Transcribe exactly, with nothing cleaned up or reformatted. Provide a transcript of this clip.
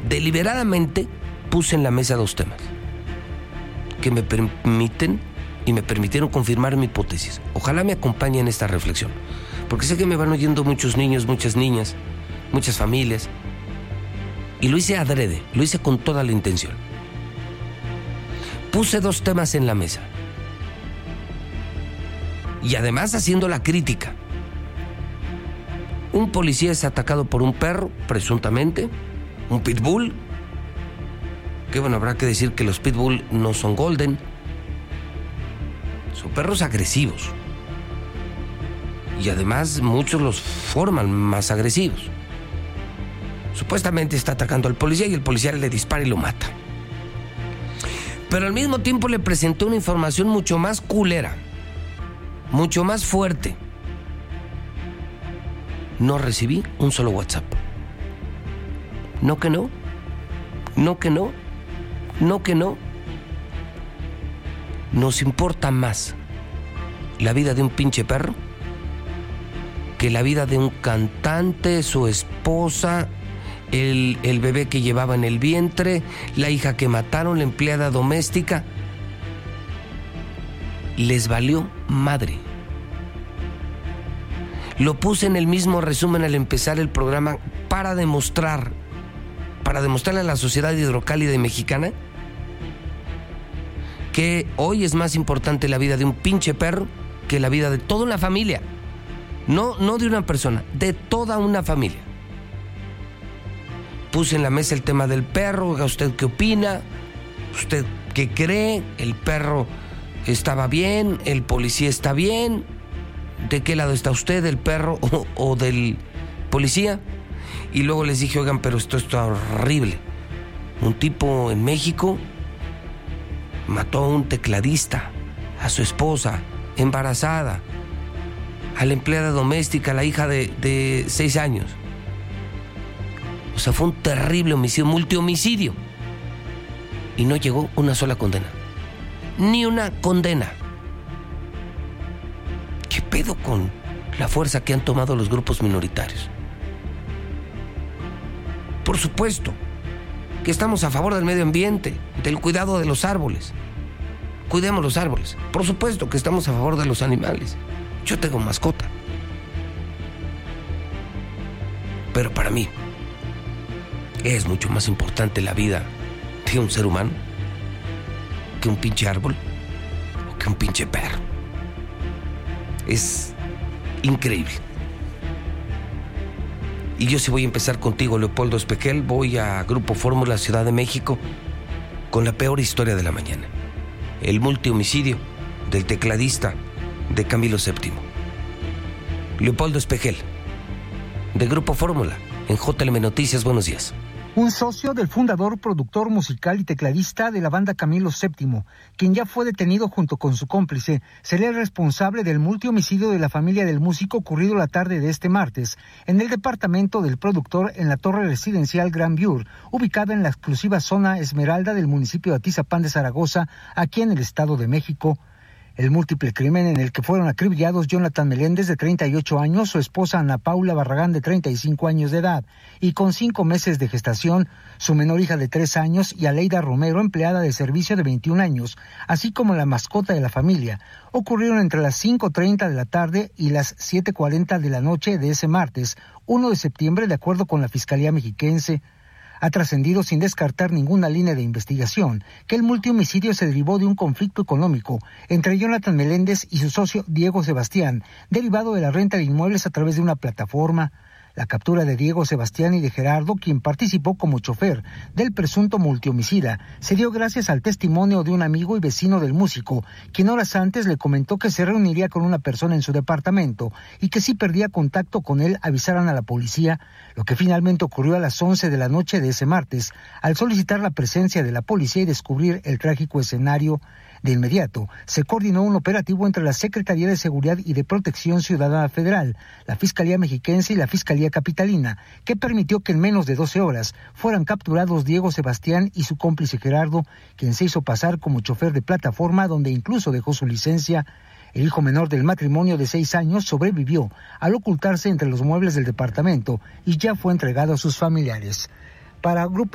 Deliberadamente puse en la mesa dos temas que me permiten y me permitieron confirmar mi hipótesis. Ojalá me acompañen en esta reflexión, porque sé que me van oyendo muchos niños, muchas niñas, muchas familias, y lo hice adrede, lo hice con toda la intención. Puse dos temas en la mesa, y además haciendo la crítica. Un policía es atacado por un perro, presuntamente, un pitbull, que bueno, habrá que decir que los pitbull no son golden, son perros agresivos. Y además muchos los forman más agresivos. Supuestamente está atacando al policía y el policía le dispara y lo mata. Pero al mismo tiempo le presentó una información mucho más culera, mucho más fuerte. No recibí un solo WhatsApp. No que no, no que no, no que no. Nos importa más la vida de un pinche perro que la vida de un cantante, su esposa, el, el bebé que llevaba en el vientre, la hija que mataron, la empleada doméstica. Les valió madre. Lo puse en el mismo resumen al empezar el programa para demostrar, para demostrarle a la sociedad hidrocálida y mexicana que hoy es más importante la vida de un pinche perro que la vida de toda una familia. No, no de una persona, de toda una familia. Puse en la mesa el tema del perro. Oiga, ¿usted qué opina? ¿Usted qué cree? ¿El perro estaba bien? ¿El policía está bien? ¿De qué lado está usted, del perro o, o del policía? Y luego les dije, oigan, pero esto está horrible. Un tipo en México mató a un tecladista, a su esposa, embarazada, a la empleada doméstica, a la hija de, de seis años. O sea, fue un terrible homicidio, multihomicidio. Y no llegó una sola condena. Ni una condena. ¿Qué pedo con la fuerza que han tomado los grupos minoritarios? Por supuesto que estamos a favor del medio ambiente, del cuidado de los árboles. Cuidemos los árboles. Por supuesto que estamos a favor de los animales. Yo tengo mascota. Pero para mí es mucho más importante la vida de un ser humano que un pinche árbol o que un pinche perro. Es increíble. Y yo sí voy a empezar contigo, Leopoldo Espejel. Voy a Grupo Fórmula, Ciudad de México, con la peor historia de la mañana. El multihomicidio del tecladista de Camilo séptimo. Leopoldo Espejel, de Grupo Fórmula, en J L M Noticias. Buenos días. Un socio del fundador, productor musical y tecladista de la banda Camilo séptimo, quien ya fue detenido junto con su cómplice, sería el responsable del multihomicidio de la familia del músico ocurrido la tarde de este martes en el departamento del productor en la torre residencial Gran Viur, ubicada en la exclusiva zona Esmeralda del municipio de Atizapán de Zaragoza, aquí en el Estado de México. El múltiple crimen en el que fueron acribillados Jonathan Meléndez, de treinta y ocho años, su esposa Ana Paula Barragán, de treinta y cinco años de edad, y con cinco meses de gestación, su menor hija de tres años, y Aleida Romero, empleada de servicio de veintiún años, así como la mascota de la familia, ocurrieron entre las cinco treinta de la tarde y las siete cuarenta de la noche de ese martes, primero de septiembre, de acuerdo con la Fiscalía Mexiquense. Ha trascendido sin descartar ninguna línea de investigación que el multihomicidio se derivó de un conflicto económico entre Jonathan Meléndez y su socio Diego Sebastián, derivado de la renta de inmuebles a través de una plataforma. La captura de Diego Sebastián y de Gerardo, quien participó como chofer del presunto multihomicida, se dio gracias al testimonio de un amigo y vecino del músico, quien horas antes le comentó que se reuniría con una persona en su departamento y que si perdía contacto con él avisaran a la policía, lo que finalmente ocurrió a las once de la noche de ese martes, al solicitar la presencia de la policía y descubrir el trágico escenario. De inmediato, se coordinó un operativo entre la Secretaría de Seguridad y de Protección Ciudadana Federal, la Fiscalía Mexiquense y la Fiscalía Capitalina, que permitió que en menos de doce horas fueran capturados Diego Sebastián y su cómplice Gerardo, quien se hizo pasar como chofer de plataforma, donde incluso dejó su licencia. El hijo menor del matrimonio de seis años sobrevivió al ocultarse entre los muebles del departamento y ya fue entregado a sus familiares. Para Grupo